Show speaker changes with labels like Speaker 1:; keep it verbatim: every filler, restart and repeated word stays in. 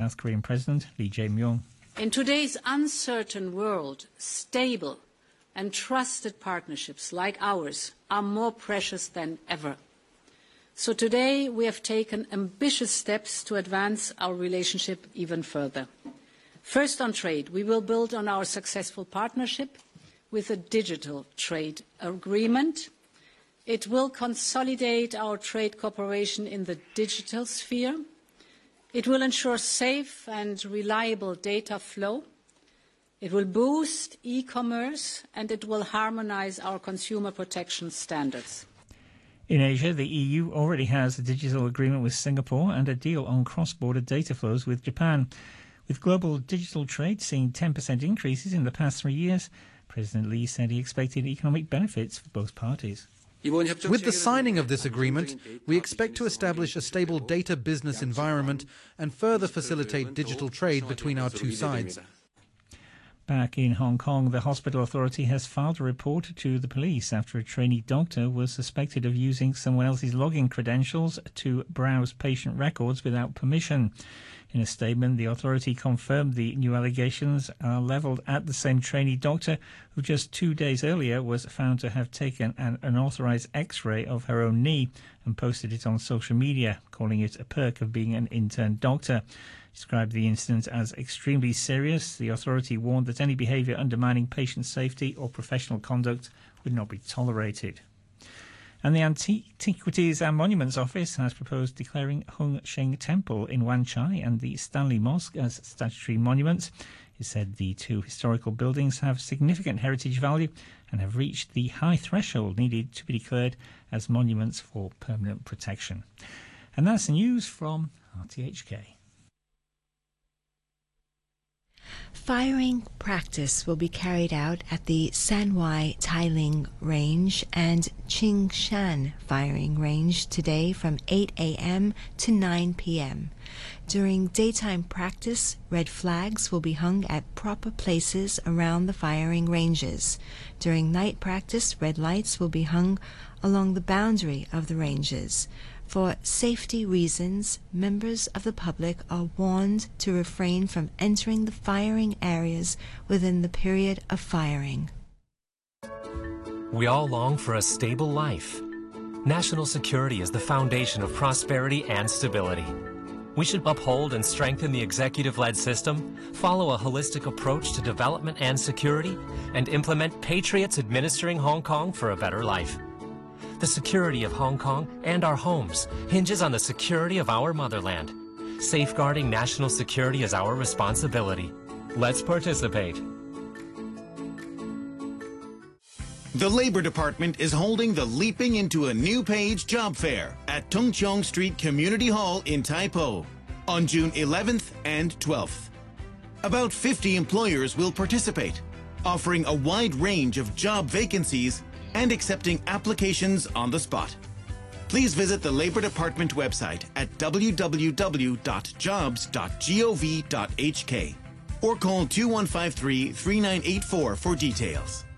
Speaker 1: South Korean President Lee Jae-myung.
Speaker 2: In today's uncertain world, stable and trusted partnerships like ours are more precious than ever. So today we have taken ambitious steps to advance our relationship even further. First, on trade, we will build on our successful partnership with a digital trade agreement. It will consolidate our trade cooperation in the digital sphere. It will ensure safe and reliable data flow. It will boost e-commerce, and it will harmonise our consumer protection standards.
Speaker 1: In Asia, the E U already has a digital agreement with Singapore and a deal on cross-border data flows with Japan. With global digital trade seeing ten percent increases in the past three years, President Lee said he expected economic benefits for both parties.
Speaker 3: With the signing of this agreement, we expect to establish a stable data business environment and further facilitate digital trade between our two sides.
Speaker 1: Back in Hong Kong, the hospital authority has filed a report to the police after a trainee doctor was suspected of using someone else's login credentials to browse patient records without permission. In a statement, the authority confirmed the new allegations are levelled at the same trainee doctor who just two days earlier was found to have taken an unauthorised X-ray of her own knee and posted it on social media, calling it a perk of being an intern doctor. Described the incident as extremely serious. The authority warned that any behaviour undermining patient safety or professional conduct would not be tolerated. And the Antiquities and Monuments Office has proposed declaring Hung Sheng Temple in Wan Chai and the Stanley Mosque as statutory monuments. It said the two historical buildings have significant heritage value and have reached the high threshold needed to be declared as monuments for permanent protection. And that's the news from R T H K.
Speaker 4: Firing practice will be carried out at the Sanwai Tailing Range and Qingshan Firing Range today from eight a m to nine p m During daytime practice, red flags will be hung at proper places around the firing ranges. During night practice, red lights will be hung along the boundary of the ranges. For safety reasons, members of the public are warned to refrain from entering the firing areas within the period of firing.
Speaker 5: We all long for a stable life. National security is the foundation of prosperity and stability. We should uphold and strengthen the executive-led system, follow a holistic approach to development and security, and implement patriots administering Hong Kong for a better life. The security of Hong Kong and our homes hinges on the security of our motherland. Safeguarding national security is our responsibility. Let's participate.
Speaker 6: The Labor Department is holding the Leaping into a New Page job fair at Tung Chung Street Community Hall in Tai Po on June eleventh and twelfth. About fifty employers will participate, offering a wide range of job vacancies and accepting applications on the spot. Please visit the Labor Department website at w w w dot jobs dot gov dot h k or call two one five three, three nine eight four for details.